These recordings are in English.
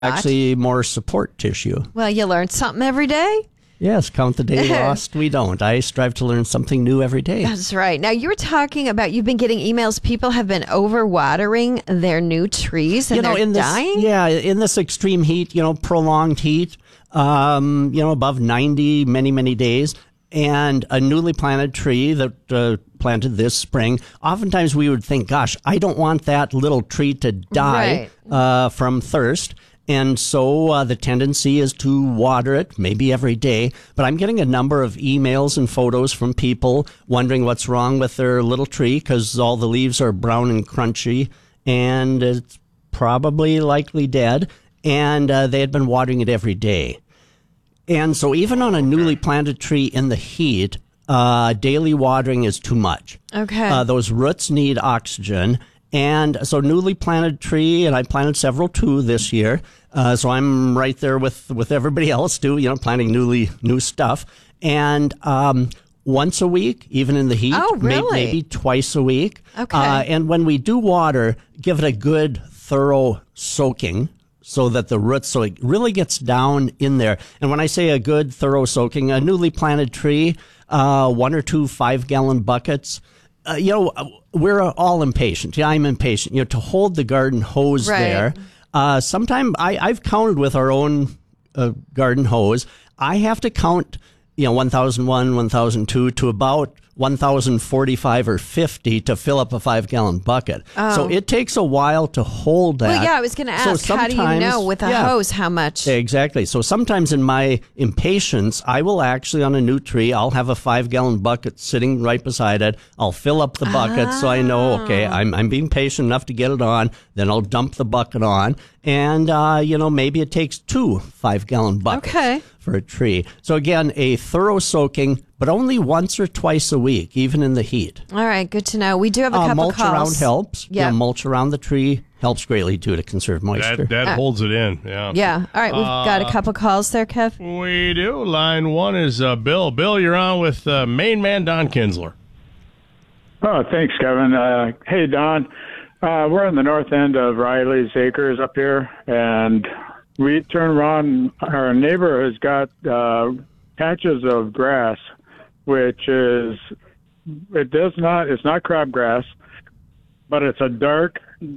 actually more support tissue. Well, you learn something every day. Yes, count the day lost. We don't. I strive to learn something new every day. That's right. Now, you were talking about you've been getting emails. People have been overwatering their new trees and they're dying? In this extreme heat, prolonged heat, above 90 many, many days. And a newly planted tree that planted this spring, oftentimes we would think, gosh, I don't want that little tree to die from thirst. And so the tendency is to water it maybe every day. But I'm getting a number of emails and photos from people wondering what's wrong with their little tree because all the leaves are brown and crunchy and it's probably likely dead. And they had been watering it every day. And so even on a newly planted tree in the heat, daily watering is too much. Okay. Those roots need oxygen. And so newly planted tree, and I planted several too this year. So I'm right there with everybody else too, planting new stuff. And once a week, even in the heat, maybe twice a week. Okay. And when we do water, give it a good, thorough soaking so that the roots, so it really gets down in there. And when I say a good, thorough soaking, a newly planted tree, 1 or 2 5-gallon buckets. We're all impatient. Yeah, I'm impatient. To hold the garden hose there. Sometimes I've counted with our own garden hose. I have to count, 1,001, 1,002 to about 1,045 or 50 to fill up a 5-gallon bucket. Oh. So it takes a while to hold that. Well, yeah, I was going to ask, how do you know with a hose how much? Exactly. So sometimes in my impatience, I will actually, on a new tree, I'll have a 5-gallon bucket sitting right beside it. I'll fill up the bucket so I know, okay, I'm being patient enough to get it on. Then I'll dump the bucket on. And, maybe it takes 2 5-gallon buckets for a tree. So again, a thorough soaking, but only once or twice a week, even in the heat. All right, good to know. We do have a couple mulch calls. Around helps. Yeah. Mulch around the tree helps greatly, too, to conserve moisture. That holds it in, yeah. Yeah. All right, we've got a couple calls there, Kev. We do. Line 1 is Bill. Bill, you're on with main man Don Kinsler. Oh, thanks, Kevin. Hey, Don. We're on the north end of Riley's Acres up here, and we turn around. Our neighbor has got patches of grass, which is, it's not crabgrass, but it's a dark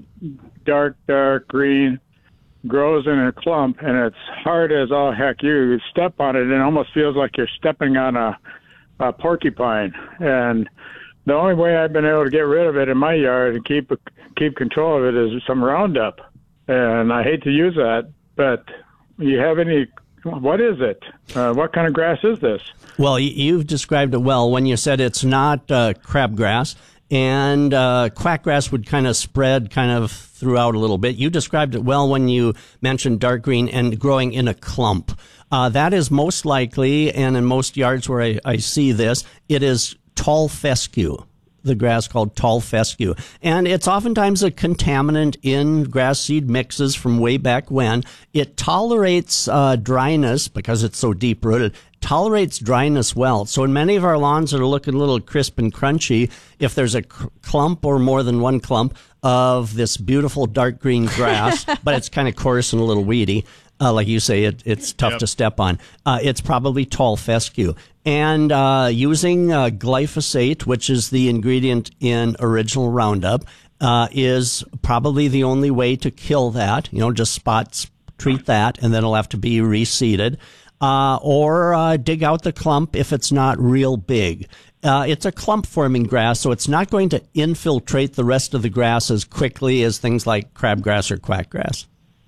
green, grows in a clump, and it's hard as all heck. You step on it, and it almost feels like you're stepping on a porcupine. And the only way I've been able to get rid of it in my yard and keep control of it is some Roundup. And I hate to use that, but you have any? What is it? What kind of grass is this? Well, you've described it well when you said it's not crabgrass, and quackgrass would kind of spread kind of throughout a little bit. You described it well when you mentioned dark green and growing in a clump. That is most likely, and in most yards where I see this, it is tall fescue, the grass called tall fescue. And it's oftentimes a contaminant in grass seed mixes from way back when. It tolerates dryness because it's so deep-rooted, tolerates dryness well. So in many of our lawns that are looking a little crisp and crunchy, if there's a clump or more than one clump of this beautiful dark green grass, but it's kind of coarse and a little weedy, like you say, it's tough to step on. It's probably tall fescue. And using glyphosate, which is the ingredient in original Roundup, is probably the only way to kill that. Just treat that, and then it'll have to be reseeded. Or dig out the clump if it's not real big. It's a clump-forming grass, so it's not going to infiltrate the rest of the grass as quickly as things like crabgrass or quackgrass.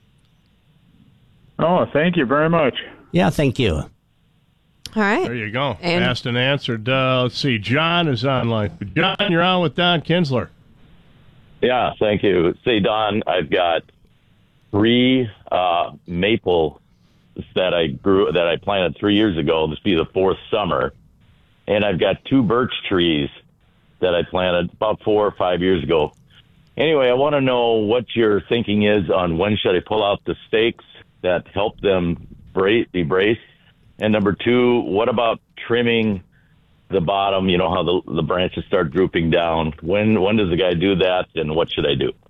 Oh, thank you very much. Yeah, thank you. All right. There you go. And asked and answered. Let's see. John is online. John, you're on with Don Kinsler. Yeah, thank you. See, Don, I've got 3 maple that I planted 3 years ago. This will be the 4th summer. And I've got 2 birch trees that I planted about 4 or 5 years ago. Anyway, I want to know what your thinking is on when should I pull out the stakes that help them be braced. And number 2, what about trimming the bottom? You know how the branches start drooping down. When does the guy do that, and what should I do?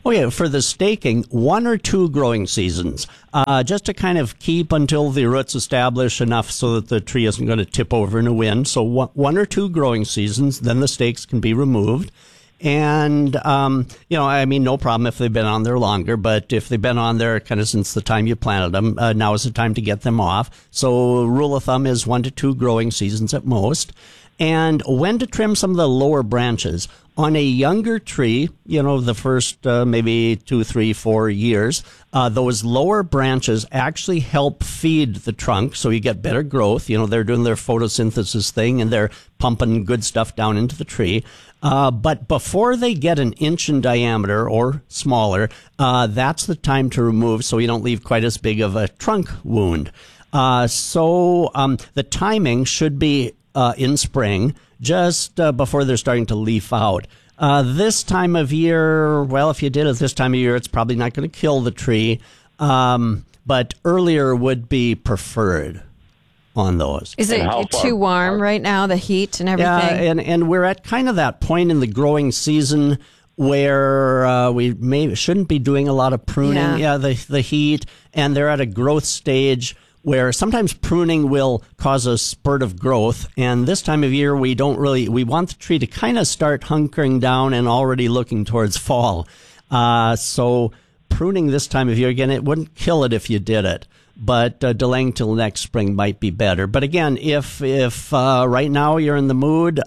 Oh, yeah, for the staking, 1 or 2 growing seasons, just to kind of keep until the roots establish enough so that the tree isn't going to tip over in a wind. So 1 or 2 growing seasons, then the stakes can be removed. And, no problem if they've been on there longer, but if they've been on there kind of since the time you planted them, now is the time to get them off. So rule of thumb is 1 to 2 growing seasons at most. And when to trim some of the lower branches. On a younger tree, the first maybe 2, 3, 4 years, those lower branches actually help feed the trunk, so you get better growth. They're doing their photosynthesis thing, and they're pumping good stuff down into the tree. But before they get an inch in diameter or smaller, that's the time to remove so you don't leave quite as big of a trunk wound. So the timing should be in spring, just before they're starting to leaf out. This time of year, well, if you did it this time of year, it's probably not going to kill the tree, but earlier would be preferred on those. Is it too warm right now, the heat and everything? Yeah, and we're at kind of that point in the growing season where we shouldn't be doing a lot of pruning. Yeah, the heat, and they're at a growth stage where sometimes pruning will cause a spurt of growth. And this time of year, we want the tree to kind of start hunkering down and already looking towards fall. So pruning this time of year, again, it wouldn't kill it if you did it, but delaying till next spring might be better. But again, if right now you're in the mood,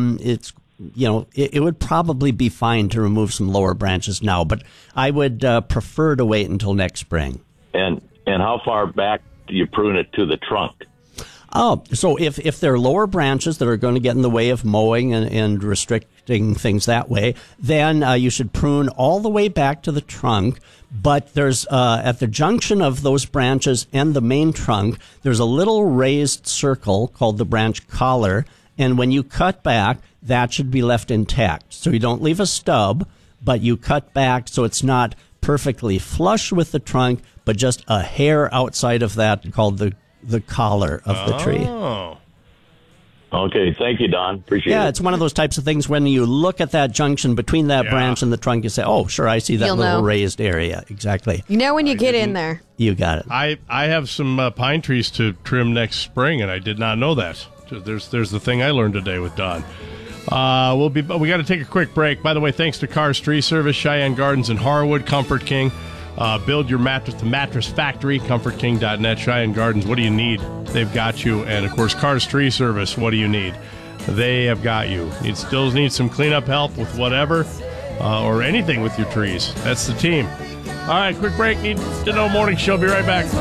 it would probably be fine to remove some lower branches now, but I would prefer to wait until next spring. And how far back do you prune it to the trunk? Oh, so if they're lower branches that are going to get in the way of mowing and restricting things that way, then you should prune all the way back to the trunk. But there's at the junction of those branches and the main trunk, there's a little raised circle called the branch collar. And when you cut back, that should be left intact. So you don't leave a stub, but you cut back so it's not perfectly flush with the trunk, but just a hair outside of that called the collar of the tree. Oh. Okay, thank you, Don. Appreciate it. Yeah, it's one of those types of things when you look at that junction between that branch and the trunk, you say, oh, sure, I see that little raised area. Exactly. When you get in there. You got it. I have some pine trees to trim next spring, and I did not know that. There's the thing I learned today with Don. We got to take a quick break. By the way, thanks to Cars Tree Service, Cheyenne Gardens in Harwood, Comfort King. Build your mattress, the Mattress Factory, ComfortKing.net, Cheyenne Gardens. What do you need? They've got you. And, of course, Cars Tree Service, what do you need? They have got you. You still need some cleanup help with whatever or anything with your trees. That's the team. All right, quick break. Need to Know Morning Show. Be right back.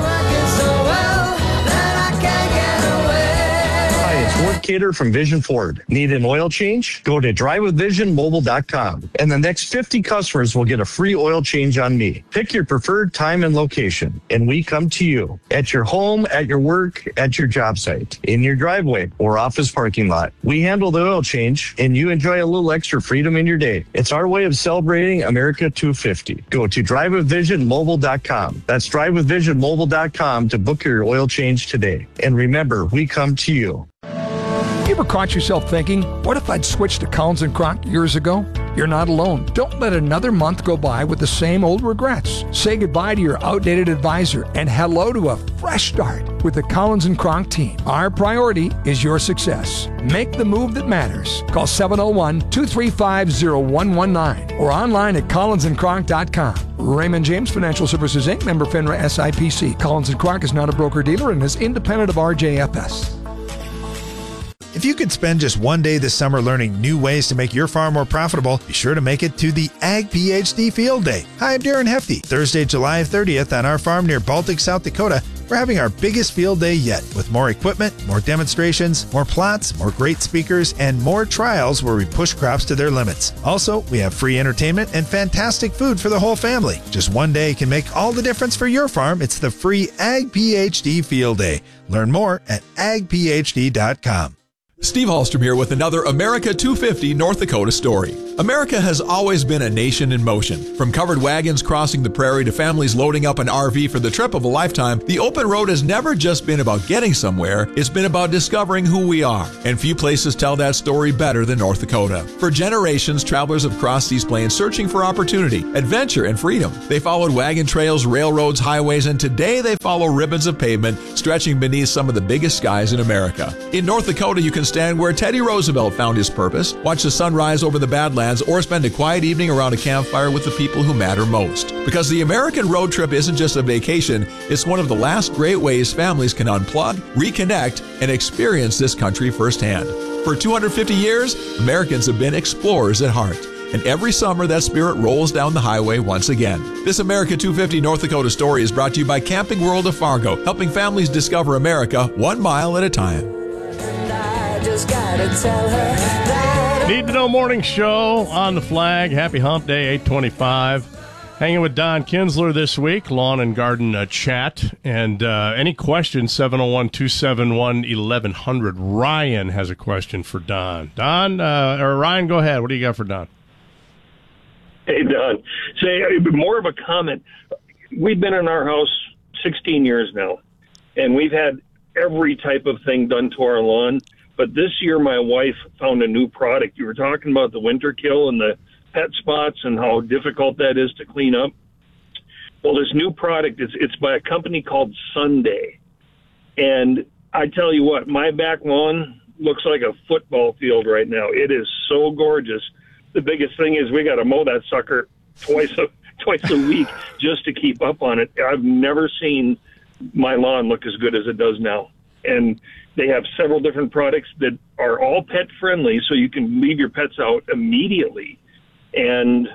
It's Ward Cater from Vision Ford. Need an oil change? Go to drivewithvisionmobile.com, and the next 50 customers will get a free oil change on me. Pick your preferred time and location, and we come to you at your home, at your work, at your job site, in your driveway or office parking lot. We handle the oil change, and you enjoy a little extra freedom in your day. It's our way of celebrating America 250. Go to drivewithvisionmobile.com. That's drivewithvisionmobile.com to book your oil change today. And remember, we come to you. You ever caught yourself thinking, what if I'd switched to Collins & Kronk years ago? You're not alone. Don't let another month go by with the same old regrets. Say goodbye to your outdated advisor and hello to a fresh start with the Collins & Kronk team. Our priority is your success. Make the move that matters. Call 701-235-0119 or online at collinsandkronk.com. Raymond James Financial Services, Inc., member FINRA SIPC. Collins & Kronk is not a broker-dealer and is independent of RJFS. If you could spend just one day this summer learning new ways to make your farm more profitable, be sure to make it to the Ag PhD Field Day. Hi, I'm Darren Hefty. Thursday, July 30th on our farm near Baltic, South Dakota, we're having our biggest field day yet with more equipment, more demonstrations, more plots, more great speakers, and more trials where we push crops to their limits. Also, we have free entertainment and fantastic food for the whole family. Just one day can make all the difference for your farm. It's the free Ag PhD Field Day. Learn more at agphd.com. Steve Hallstrom here with another America 250 North Dakota story. America has always been a nation in motion. From covered wagons crossing the prairie to families loading up an RV for the trip of a lifetime, the open road has never just been about getting somewhere, it's been about discovering who we are. And few places tell that story better than North Dakota. For generations, travelers have crossed these plains searching for opportunity, adventure, and freedom. They followed wagon trails, railroads, highways, and today they follow ribbons of pavement stretching beneath some of the biggest skies in America. In North Dakota, you can stand where Teddy Roosevelt found his purpose, watch the sunrise over the Badlands, or spend a quiet evening around a campfire with the people who matter most. Because the American road trip isn't just a vacation, it's one of the last great ways families can unplug, reconnect, and experience this country firsthand. For 250 years, Americans have been explorers at heart. And every summer, that spirit rolls down the highway once again. This America 250 North Dakota story is brought to you by Camping World of Fargo, helping families discover America 1 mile at a time. Need to Know Morning Show on the flag. Happy Hump Day, 825. Hanging with Don Kinsler this week, Lawn and Garden Chat. And any questions, 701-271-1100. Ryan has a question for Don. Ryan, go ahead. What do you got for Don? Hey, Don. Say, more of a comment. We've been in our house 16 years now, and we've had every type of thing done to our lawn. But this year, my wife found a new product. You were talking about the winter kill and the pet spots and how difficult that is to clean up. Well, this new product, it's by a company called Sunday. And I tell you what, my back lawn looks like a football field right now. It is so gorgeous. The biggest thing is we got to mow that sucker twice a week just to keep up on it. I've never seen my lawn look as good as it does now. And they have several different products that are all pet friendly, so you can leave your pets out immediately. And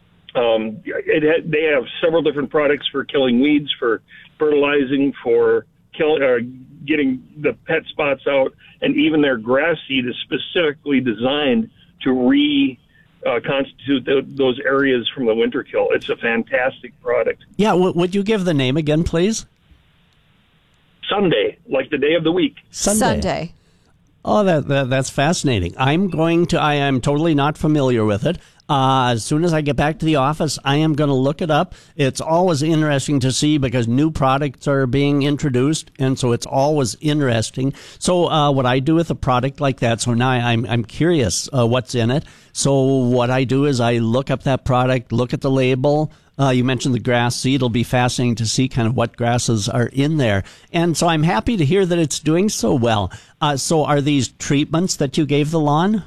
they have several different products for killing weeds, for fertilizing, for getting the pet spots out, and even their grass seed is specifically designed to constitute those areas from the winter kill. It's a fantastic product. Yeah, would you give the name again, please? Sunday, like the day of the week. Sunday. Oh, that's fascinating. I am totally not familiar with it. As soon as I get back to the office, I am going to look it up. It's always interesting to see because new products are being introduced, and so it's always interesting. So what I do with a product like that, so now I'm curious what's in it. So what I do is I look up that product, look at the label. You mentioned the grass seed. It'll be fascinating to see kind of what grasses are in there. And so I'm happy to hear that it's doing so well. So are these treatments that you gave the lawn?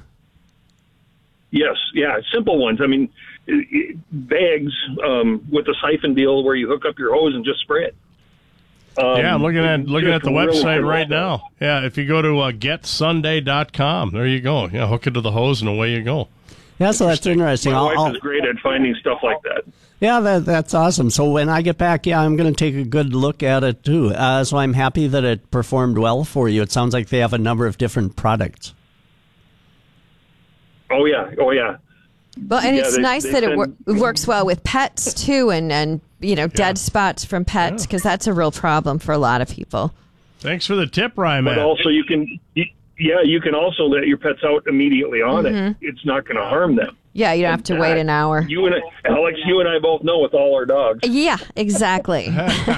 Yes, yeah, simple ones. I mean, bags with the siphon deal where you hook up your hose and just spray it. Yeah, I'm looking at the website right now. Yeah, if you go to getsunday.com, there you go. Yeah, hook it to the hose and away you go. Yeah, so that's interesting. My wife is great at finding stuff like that. Yeah, that's awesome. So when I get back, I'm going to take a good look at it too. So I'm happy that it performed well for you. It sounds like they have a number of different products. Oh yeah. Well, and it's nice that it works well with pets too, and dead spots from pets, because that's a real problem for a lot of people. Thanks for the tip, Ryan. But also you can also let your pets out immedially on it. It's not going to harm them. Yeah, you don't have to wait an hour. Alex, you and I both know with all our dogs. Yeah, exactly.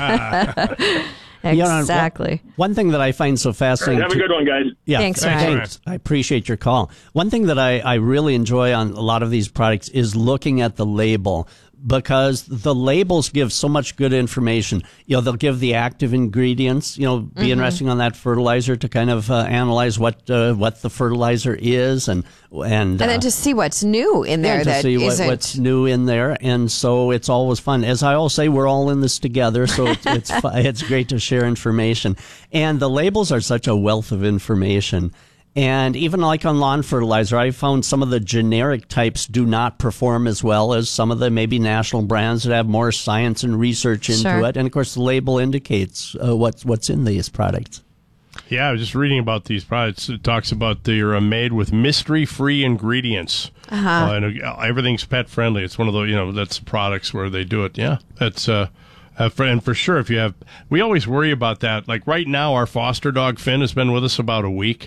Exactly. One thing that I find so fascinating. Have a good one, guys. Yeah, thanks, Ryan. Thanks. I appreciate your call. One thing that I really enjoy on a lot of these products is looking at the label, because the labels give so much good information. They'll give the active ingredients, be interesting on that fertilizer to kind of analyze what the fertilizer is and then to see what's new in there. To see what's new in there. And so it's always fun. As I always say, we're all in this together. So it's great to share information. And the labels are such a wealth of information. And even like on lawn fertilizer, I found some of the generic types do not perform as well as some of the maybe national brands that have more science and research into it. And of course, the label indicates what's in these products. Yeah, I was just reading about these products. It talks about they're made with mystery-free ingredients. And everything's pet-friendly. It's one of the, that's products where they do it. Yeah, that's and for sure, we always worry about that. Like right now, our foster dog Finn has been with us about a week.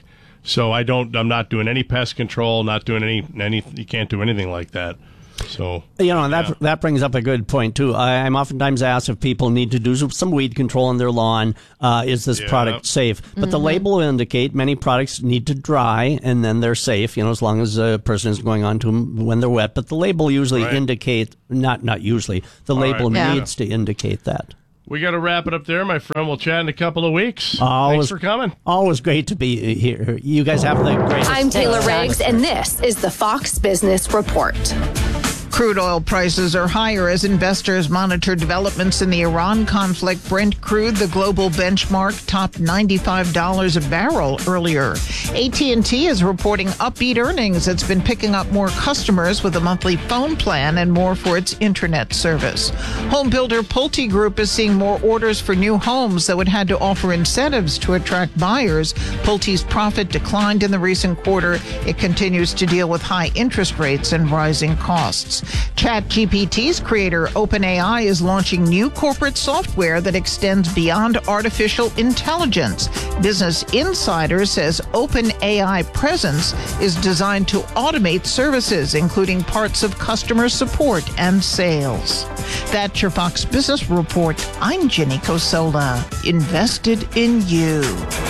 So I'm not doing any pest control, not doing any. You can't do anything like that. So that brings up a good point too. I'm oftentimes asked if people need to do some weed control on their lawn. Is this product safe? But the label will indicate many products need to dry and then they're safe. As long as a person is going on to them when they're wet. But the label usually indicate not usually. The label needs to indicate that. We got to wrap it up there, my friend. We'll chat in a couple of weeks. Thanks for coming. Always great to be here. You guys have the greatest. I'm Taylor Riggs, and this is the Fox Business Report. Crude oil prices are higher as investors monitor developments in the Iran conflict. Brent crude, the global benchmark, topped $95 a barrel earlier. AT&T is reporting upbeat earnings. It's been picking up more customers with a monthly phone plan and more for its internet service. Home builder Pulte Group is seeing more orders for new homes, though it had to offer incentives to attract buyers. Pulte's profit declined in the recent quarter. It continues to deal with high interest rates and rising costs. ChatGPT's creator, OpenAI, is launching new corporate software that extends beyond artificial intelligence. Business Insider says OpenAI Presence is designed to automate services, including parts of customer support and sales. That's your Fox Business Report. I'm Jenny Cosola. Invested in you.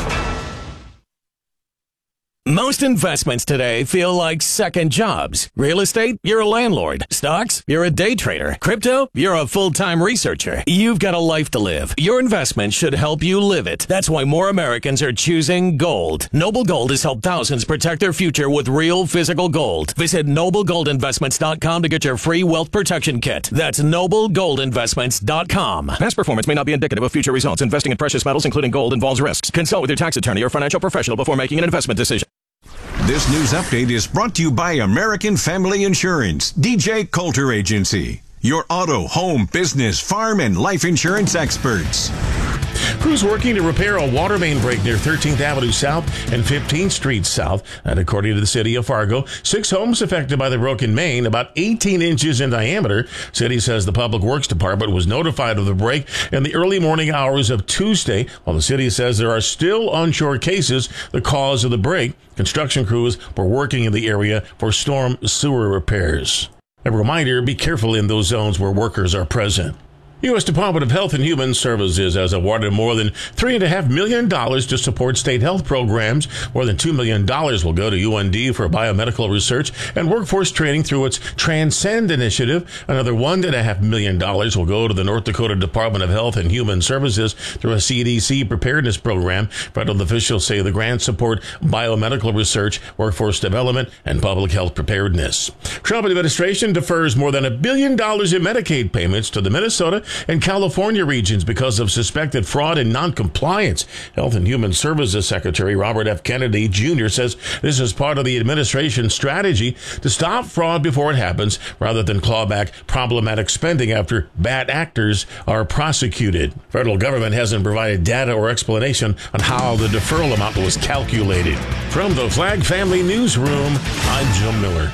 Most investments today feel like second jobs. Real estate, you're a landlord. Stocks, you're a day trader. Crypto, you're a full-time researcher. You've got a life to live. Your investment should help you live it. That's why more Americans are choosing gold. Noble Gold has helped thousands protect their future with real physical gold. Visit NobleGoldInvestments.com to get your free wealth protection kit. That's NobleGoldInvestments.com. Past performance may not be indicative of future results. Investing in precious metals, including gold, involves risks. Consult with your tax attorney or financial professional before making an investment decision. This news update is brought to you by American Family Insurance, DJ Coulter Agency, your auto, home, business, farm, and life insurance experts. Crews working to repair a water main break near 13th Avenue South and 15th Street South. And according to the city of Fargo, 6 homes affected by the broken main, about 18 inches in diameter. City says the Public Works Department was notified of the break in the early morning hours of Tuesday, while the city says there are still unsure cases the cause of the break. Construction crews were working in the area for storm sewer repairs. A reminder, be careful in those zones where workers are present. U.S. Department of Health and Human Services has awarded more than $3.5 million to support state health programs. More than $2 million will go to UND for biomedical research and workforce training through its Transcend initiative. Another $1.5 million will go to the North Dakota Department of Health and Human Services through a CDC preparedness program. Federal officials say the grants support biomedical research, workforce development, and public health preparedness. Trump administration defers more than $1 billion in Medicaid payments to the Minnesota and California regions because of suspected fraud and noncompliance. Health and Human Services Secretary Robert F. Kennedy Jr. says this is part of the administration's strategy to stop fraud before it happens rather than claw back problematic spending after bad actors are prosecuted. Federal government hasn't provided data or explanation on how the deferral amount was calculated. From the Flag Family Newsroom, I'm Jim Miller.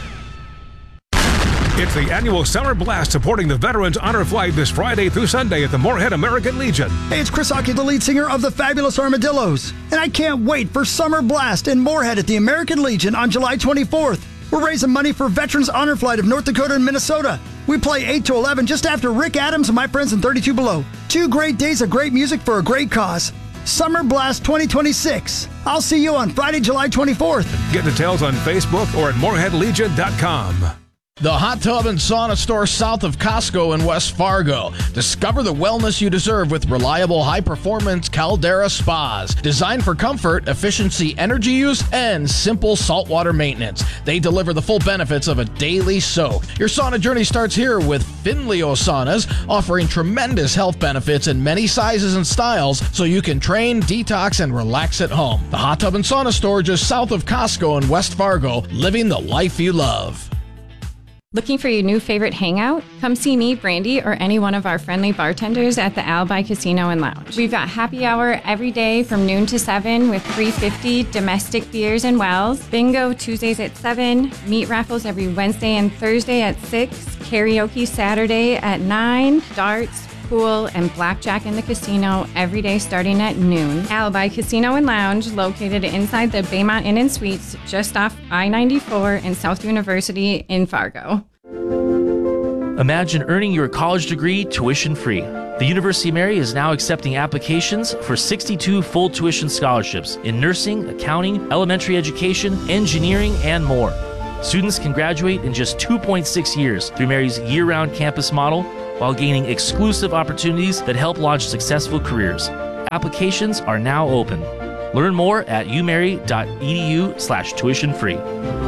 It's the annual Summer Blast supporting the Veterans Honor Flight this Friday through Sunday at the Moorhead American Legion. Hey, it's Chris Hockey, the lead singer of the Fabulous Armadillos. And I can't wait for Summer Blast in Moorhead at the American Legion on July 24th. We're raising money for Veterans Honor Flight of North Dakota and Minnesota. We play 8 to 11 just after Rick Adams and my friends in 32 Below. 2 great days of great music for a great cause. Summer Blast 2026. I'll see you on Friday, July 24th. Get details on Facebook or at moorheadlegion.com. The Hot Tub and Sauna Store south of Costco in West Fargo. Discover the wellness you deserve with reliable, high-performance Caldera spas. Designed for comfort, efficiency, energy use, and simple saltwater maintenance. They deliver the full benefits of a daily soak. Your sauna journey starts here with Finleo Saunas, offering tremendous health benefits in many sizes and styles so you can train, detox, and relax at home. The Hot Tub and Sauna Store just south of Costco in West Fargo, living the life you love. Looking for your new favorite hangout? Come see me, Brandy, or any one of our friendly bartenders at the Alibi Casino and Lounge. We've got happy hour every day from noon to 7 with $3.50 domestic beers and wells. Bingo Tuesdays at 7. Meat raffles every Wednesday and Thursday at 6. Karaoke Saturday at 9. Darts, pool, and blackjack in the casino every day starting at noon. Alibi Casino and Lounge, located inside the Baymont Inn and Suites, just off I-94 in South University in Fargo. Imagine earning your college degree tuition-free. The University of Mary is now accepting applications for 62 full tuition scholarships in nursing, accounting, elementary education, engineering, and more. Students can graduate in just 2.6 years through Mary's year-round campus model while gaining exclusive opportunities that help launch successful careers. Applications are now open. Learn more at umary.edu/tuition-free.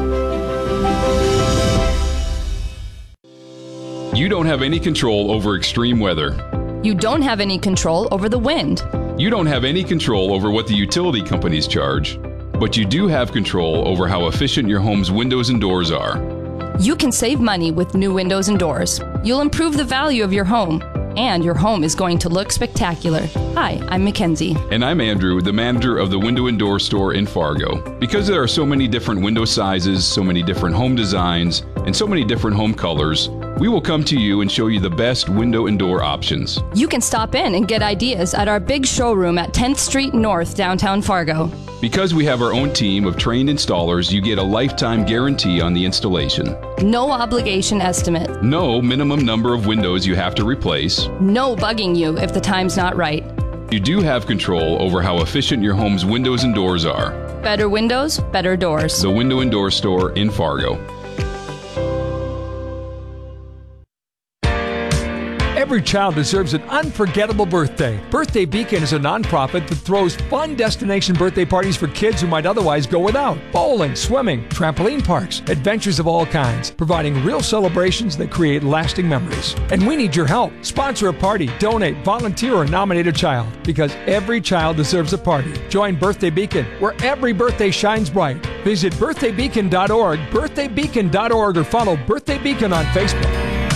You don't have any control over extreme weather. You don't have any control over the wind. You don't have any control over what the utility companies charge. But you do have control over how efficient your home's windows and doors are. You can save money with new windows and doors. You'll improve the value of your home, and your home is going to look spectacular. Hi, I'm Mackenzie. And I'm Andrew, the manager of the Window and Door Store in Fargo. Because there are so many different window sizes, so many different home designs, and so many different home colors, we will come to you and show you the best window and door options. You can stop in and get ideas at our big showroom at 10th Street North, downtown Fargo. Because we have our own team of trained installers, you get a lifetime guarantee on the installation. No obligation estimate. No minimum number of windows you have to replace. No bugging you if the time's not right. You do have control over how efficient your home's windows and doors are. Better windows, better doors. The Window and Door Store in Fargo. Every child deserves an unforgettable birthday. Birthday Beacon is a nonprofit that throws fun destination birthday parties for kids who might otherwise go without. Bowling, swimming, trampoline parks, adventures of all kinds, providing real celebrations that create lasting memories. And we need your help. Sponsor a party, donate, volunteer, or nominate a child, because every child deserves a party. Join Birthday Beacon, where every birthday shines bright. Visit birthdaybeacon.org, birthdaybeacon.org, or follow Birthday Beacon on Facebook.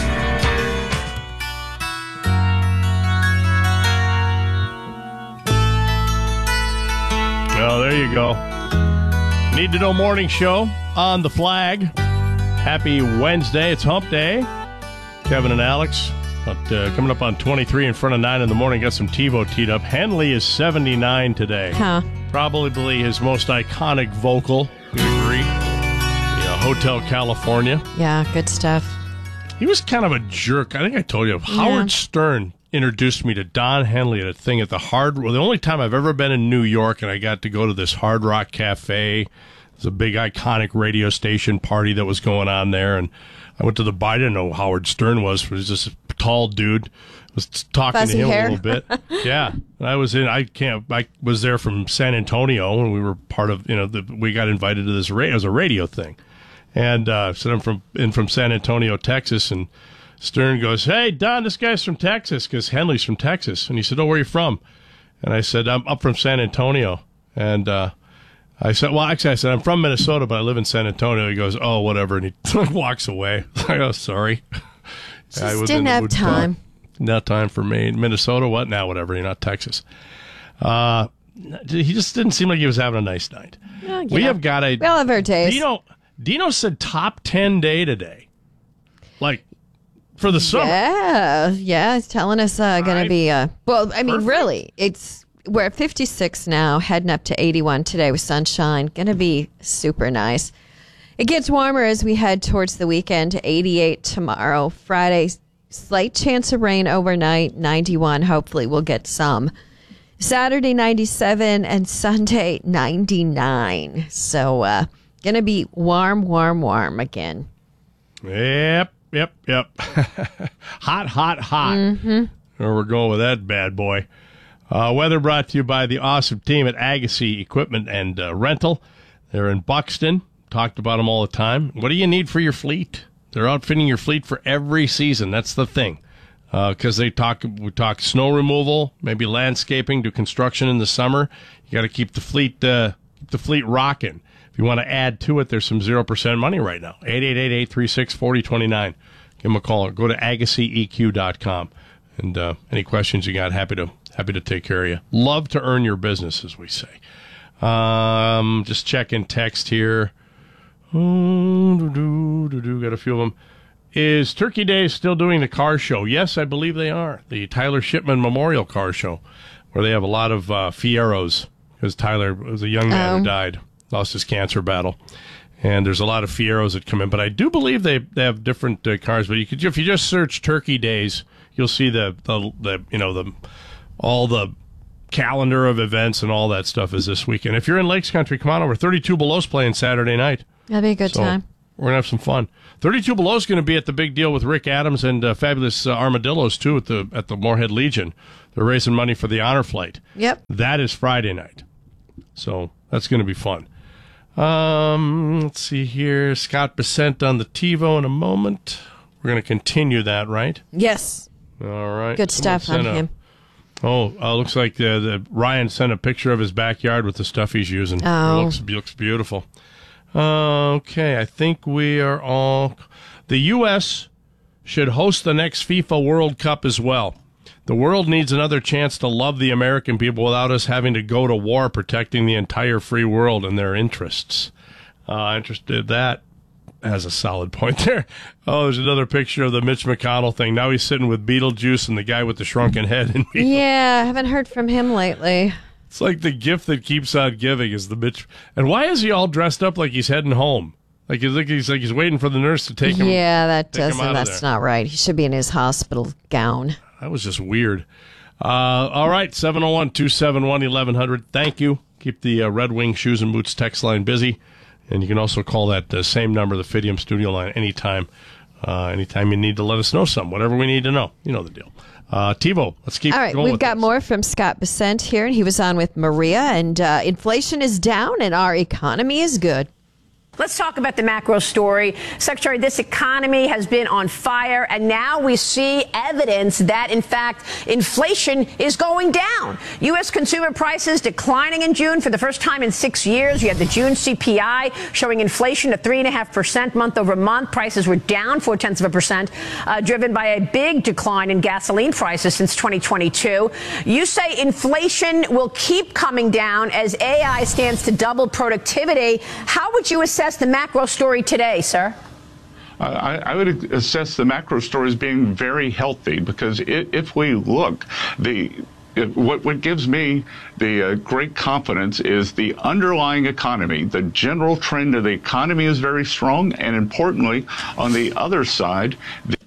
Oh, there you go. Need to Know Morning Show on the flag. Happy Wednesday. It's Hump Day. Kevin and Alex coming up on 23 in front of 9 in the morning. Got some TiVo teed up. Henley is 79 today. Huh. Probably his most iconic vocal. You agree? Yeah, Hotel California. Yeah, good stuff. He was kind of a jerk. I think I told you. Howard Stern introduced me to Don Henley at a thing at the the only time I've ever been in New York, and I got to go to this Hard Rock Cafe. It's a big iconic radio station party that was going on there, and I went to I didn't know who Howard Stern was. He was just a tall dude. I was talking Fuzzy to him hair. a little bit. Yeah. And I was there from San Antonio, and we were part of, we got invited to this it was a radio thing. And so I'm from San Antonio, Texas, and Stern goes, "Hey, Don, this guy's from Texas," because Henley's from Texas. And he said, "Oh, where are you from?" And I said, "I'm up from San Antonio." And I said, "I'm from Minnesota, but I live in San Antonio." He goes, "Oh, whatever." And he walks away. I go, "Sorry." Just didn't have time. Not time for me. Minnesota, what? Now, whatever. You're not Texas. He just didn't seem like he was having a nice night. Well, we have got we all have our days. Dino said top 10 day today. Like, for the summer. Yeah, it's telling us going to be, perfect. really, we're at 56 now, heading up to 81 today with sunshine. Going to be super nice. It gets warmer as we head towards the weekend, 88 tomorrow. Friday, slight chance of rain overnight, 91. Hopefully we'll get some. Saturday, 97, and Sunday, 99. So, going to be warm again. Yep. Hot. Mm-hmm. We're going with that bad boy. Weather brought to you by the awesome team at Agassi Equipment and Rental. They're in Buxton. Talked about them all the time. What do you need for your fleet? They're outfitting your fleet for every season. That's the thing. Because we talk snow removal, maybe landscaping, do construction in the summer. You got to keep the fleet rocking. If you want to add to it, there's some 0% money right now. 888-836-4029. Give them a call. Go to AgassiEQ.com. And any questions you got, happy to take care of you. Love to earn your business, as we say. Just checking text here. Got a few of them. is Turkey Day still doing the car show? Yes, I believe they are. The Tyler Shipman Memorial Car Show, where they have a lot of Fieros, because Tyler was a young man who died, lost his cancer battle. And there's a lot of Fieros that come in. But I do believe they have different cars. But if you just search Turkey Days, you'll see all the calendar of events and all that stuff is this weekend. If you're in Lakes Country, come on over. 32 Below's playing Saturday night. That'd be a good time. We're going to have some fun. 32 Below is going to be at the big deal with Rick Adams and Fabulous Armadillos, too, at the Moorhead Legion. They're raising money for the honor flight. Yep. That is Friday night. So that's going to be fun. Let's see here. Scott Bessent on the TiVo in a moment. We're going to continue that, right? Yes. All right. Good stuff on him. Looks like Ryan sent a picture of his backyard with the stuff he's using. Oh. It looks beautiful. Okay, I think we are all... The U.S. should host the next FIFA World Cup as well. The world needs another chance to love the American people without us having to go to war protecting the entire free world and their interests. Interested that has a solid point there. Oh, there's another picture of the Mitch McConnell thing. Now he's sitting with Beetlejuice and the guy with the shrunken head. Yeah, I haven't heard from him lately. It's like the gift that keeps on giving is the Mitch. And why is he all dressed up like he's heading home? Like he's waiting for the nurse to take him. Yeah, That's not right. He should be in his hospital gown. That was just weird. All right, 701-271-1100. Thank you. Keep the Red Wing Shoes and Boots text line busy. And you can also call that same number, the Fidium studio line, anytime. Anytime you need to let us know something, whatever we need to know. You know the deal. TiVo, let's keep going. All right, we've got more from Scott Bessent here, and he was on with Maria. And inflation is down, and our economy is good. Let's talk about the macro story. Secretary, this economy has been on fire, and now we see evidence that, in fact, inflation is going down. U.S. consumer prices declining in June for the first time in 6 years. You had the June CPI showing inflation at 3.5% month over month. Prices were down 0.4%, driven by a big decline in gasoline prices since 2022. You say inflation will keep coming down as AI stands to double productivity. How would you assess the macro story today, sir? I would assess the macro story as being very healthy, because if we look, what gives me the great confidence is the underlying economy. The general trend of the economy is very strong, and importantly, on the other side...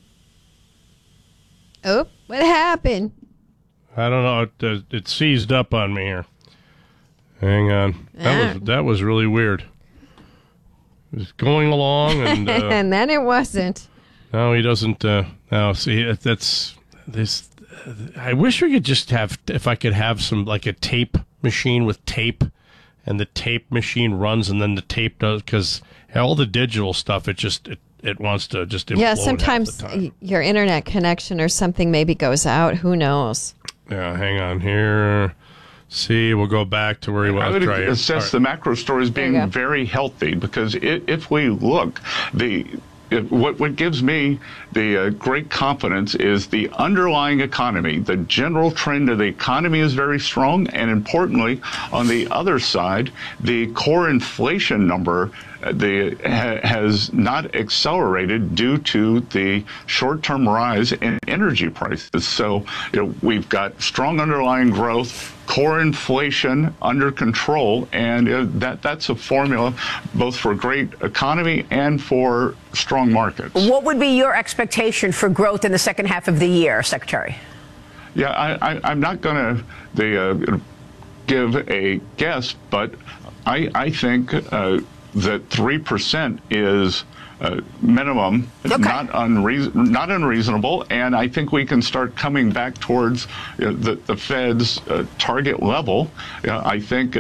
What happened? I don't know. It seized up on me here. Hang on. That was really weird. It was going along, and and then it wasn't. No, he doesn't. No, see, that's this. I wish we could just have, if I could have some, like a tape machine with tape, and the tape machine runs, and then the tape does, because all the digital stuff, it wants to just implode. Yeah, sometimes your internet connection or something maybe goes out. Who knows? Yeah, hang on here. See, we'll go back to where he was. I would assess the macro story as being very healthy, because if we look, what gives me the great confidence is the underlying economy. The general trend of the economy is very strong, and importantly, on the other side, the core inflation number has not accelerated due to the short-term rise in energy prices. So we've got strong underlying growth, core inflation under control, and that's a formula both for a great economy and for strong markets. What would be your expectation for growth in the second half of the year, Secretary? Yeah, I'm not going to give a guess, but I think that 3% is minimum, not unreasonable, and I think we can start coming back towards the Fed's target level. I think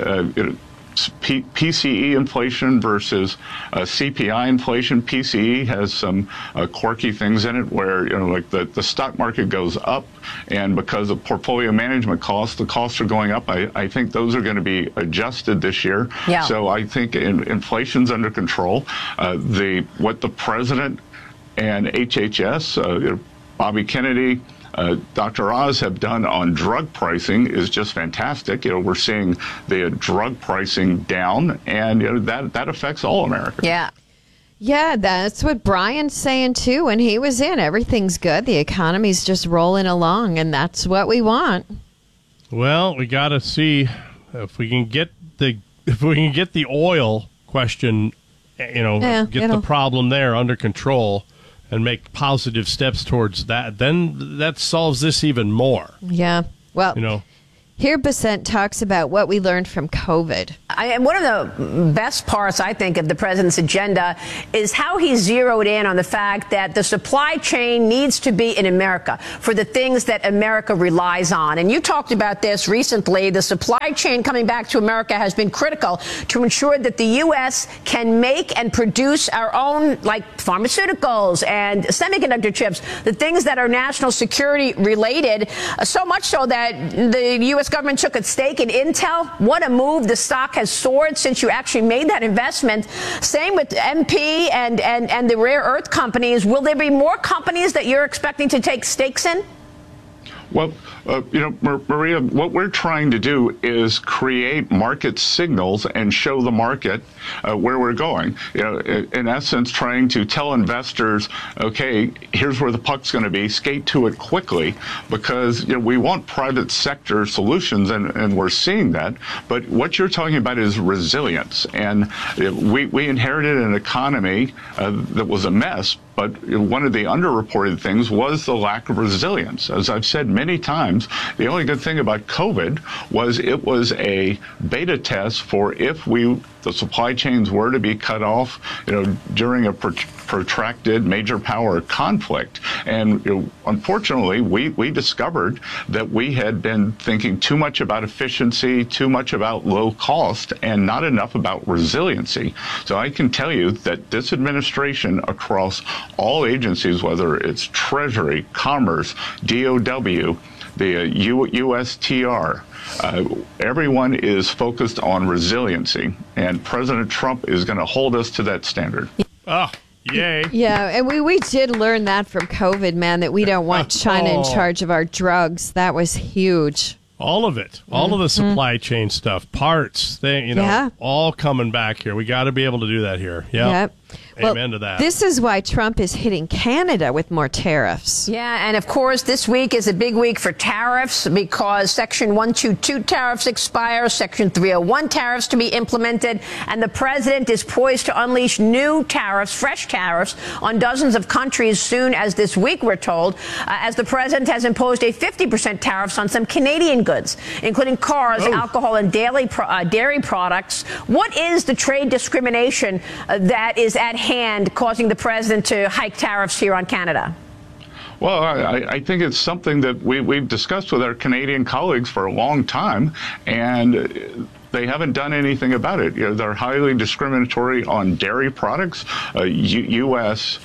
PCE inflation versus CPI inflation. PCE has some quirky things in it where, like the stock market goes up, and because of portfolio management costs, the costs are going up. I think those are going to be adjusted this year. Yeah. So I think inflation's under control. What the president and HHS, Bobby Kennedy, Dr. Oz have done on drug pricing is just fantastic. We're seeing the drug pricing down, and that affects all Americans. Yeah. Yeah, that's what Brian's saying too. When he was in, everything's good. The economy's just rolling along, and that's what we want. Well, we got to see if we can get the oil question, get the problem there under control and make positive steps towards that. Then that solves this even more. Yeah. Well, here Bessent talks about what we learned from COVID. And one of the best parts, I think, of the president's agenda is how he zeroed in on the fact that the supply chain needs to be in America for the things that America relies on. And you talked about this recently. The supply chain coming back to America has been critical to ensure that the U.S. can make and produce our own, like pharmaceuticals and semiconductor chips, the things that are national security related, so much so that the U.S. government took a stake in Intel. What a move. The stock has soared since you actually made that investment. Same with MP and the rare earth companies. Will there be more companies that you're expecting to take stakes in? Well, Maria, what we're trying to do is create market signals and show the market where we're going. In essence, trying to tell investors, okay, here's where the puck's going to be. Skate to it quickly, because we want private sector solutions, and we're seeing that. But what you're talking about is resilience, and we inherited an economy that was a mess. But one of the underreported things was the lack of resilience. As I've said many times, the only good thing about COVID was it was a beta test for if the supply chains were to be cut off, during a protracted major power conflict. And unfortunately, we discovered that we had been thinking too much about efficiency, too much about low cost, and not enough about resiliency. So I can tell you that this administration, across all agencies, whether it's Treasury, Commerce, DOW, the USTR, everyone is focused on resiliency, and President Trump is going to hold us to that standard. Oh, yay. Yeah, and we did learn that from COVID, man, that we don't want China in charge of our drugs. That was huge. All of it. All of the supply chain stuff, parts, all coming back here. We got to be able to do that here. Yep. Amen to that. This is why Trump is hitting Canada with more tariffs. Yeah, and of course, this week is a big week for tariffs because Section 122 tariffs expire, Section 301 tariffs to be implemented, and the president is poised to unleash new tariffs, fresh tariffs, on dozens of countries soon as this week, we're told, as the president has imposed a 50% tariffs on some Canadian goods, including cars, alcohol, and dairy products. What is the trade discrimination that is at hand causing the president to hike tariffs here on Canada? Well, I think it's something that we've discussed with our Canadian colleagues for a long time, and they haven't done anything about it. They're highly discriminatory on dairy products. U.S.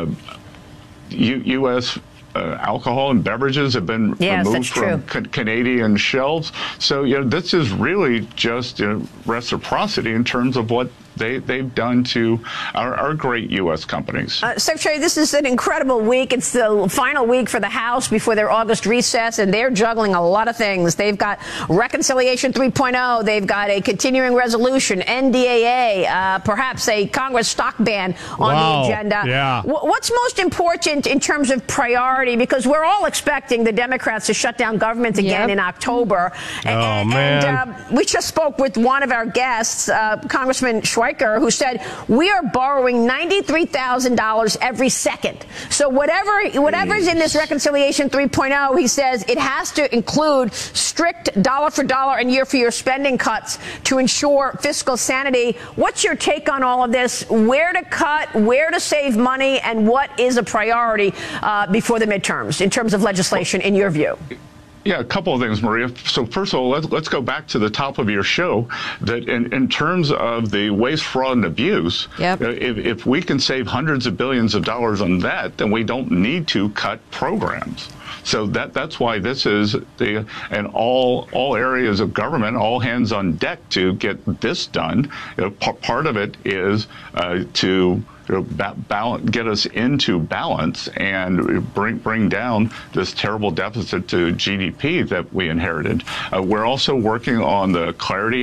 Alcohol and beverages have been removed from Canadian shelves. So, this is really just reciprocity in terms of what they've done to our great U.S. companies. Secretary, this is an incredible week. It's the final week for the House before their August recess, and they're juggling a lot of things. They've got Reconciliation 3.0. They've got a continuing resolution, NDAA, perhaps a Congress stock ban on the agenda. Yeah. What's most important in terms of priority? Because we're all expecting the Democrats to shut down government again in October. And we just spoke with one of our guests, Congressman Schweiker, who said we are borrowing $93,000 every second. So whatever's in this Reconciliation 3.0, he says it has to include strict dollar for dollar and year for year spending cuts to ensure fiscal sanity. What's your take on all of this? Where to cut, where to save money, and what is a priority before the midterms in terms of legislation, in your view? Yeah, a couple of things, Maria. So first of all, let's go back to the top of your show, that in terms of the waste, fraud, and abuse, if we can save hundreds of billions of dollars on that, then we don't need to cut programs. So that's why this is and all areas of government, all hands on deck to get this done. Part of it is to get us into balance and bring down this terrible deficit to GDP that we inherited. We're also working on the Clarity Act,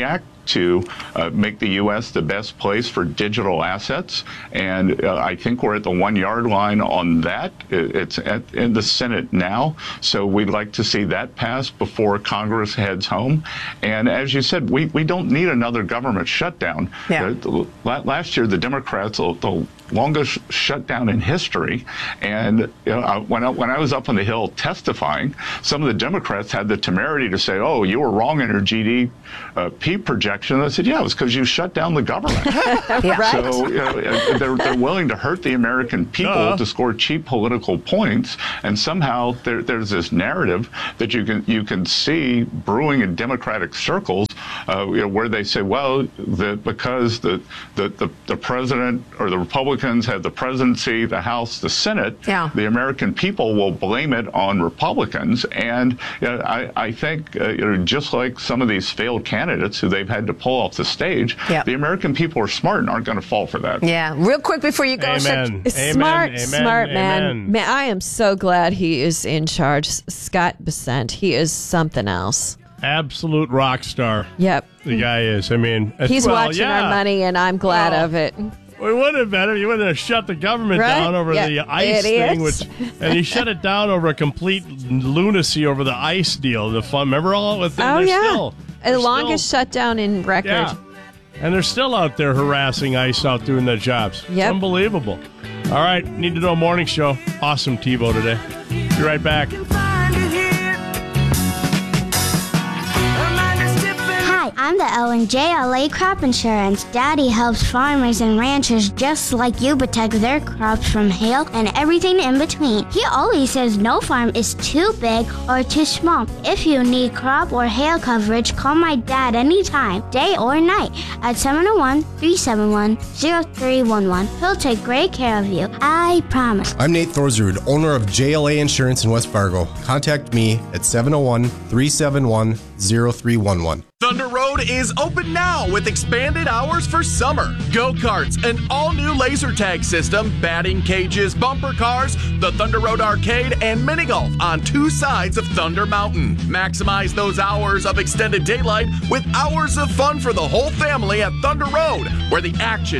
to make the U.S. the best place for digital assets, and I think we're at the 1 yard line on that. It's in the Senate now, so we'd like to see that passed before Congress heads home. And as you said, we don't need another government shutdown. Yeah. Last year, the Democrats, the longest shutdown in history, and when I was up on the Hill testifying, some of the Democrats had the temerity to say, "Oh, you were wrong in your GDP projection." I said, "Yeah, it was because you shut down the government." Right. So they're willing to hurt the American people to score cheap political points, and somehow there's this narrative that you can see brewing in Democratic circles, where they say, "Well, because the president or the Republicans have the presidency, the House, the Senate, the American people will blame it on Republicans." And I think just like some of these failed candidates who they've had to pull off the stage, the American people are smart and aren't going to fall for that. Yeah. Real quick before you go. Amen. Smart man. Amen. Man, I am so glad he is in charge. Scott Bessent. He is something else. Absolute rock star. Yep. The guy is. I mean, he's watching our money, and I'm glad of it. We would have been. You wouldn't have shut the government down over the ICE thing, and he shut it down over a complete lunacy over the ICE deal. The fun, remember all with them? The longest shutdown in record. Yeah. And they're still out there harassing ICE out doing their jobs. It's unbelievable. All right, Need to Know Morning Show. Awesome TiVo today. Be right back. I'm the L&J Crop Insurance. Daddy helps farmers and ranchers just like you protect their crops from hail and everything in between. He always says no farm is too big or too small. If you need crop or hail coverage, call my dad anytime, day or night, at 701-371-0311. He'll take great care of you. I promise. I'm Nate Thorsrud, owner of JLA Insurance in West Fargo. Contact me at 701-371-0311. Thunder Road is open now with expanded hours for summer. Go-karts, an all-new laser tag system, batting cages, bumper cars, the Thunder Road Arcade, and mini golf on 2 sides of Thunder Mountain. Maximize those hours of extended daylight with hours of fun for the whole family at Thunder Road, where the action